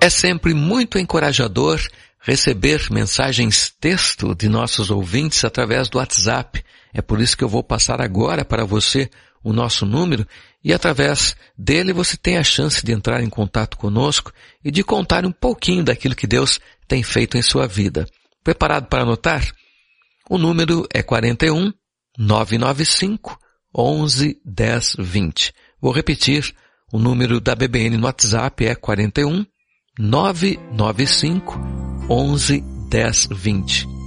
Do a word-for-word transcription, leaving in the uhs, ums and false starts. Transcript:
É sempre muito encorajador receber mensagens texto de nossos ouvintes através do WhatsApp. É por isso que eu vou passar agora para você o nosso número e através dele você tem a chance de entrar em contato conosco e de contar um pouquinho daquilo que Deus tem feito em sua vida. Preparado para anotar? O número é quarenta e um, nove nove cinco, onze, dez, vinte. Vou repetir, o número da B B N no WhatsApp é quarenta e um, nove nove cinco, onze, dez, vinte.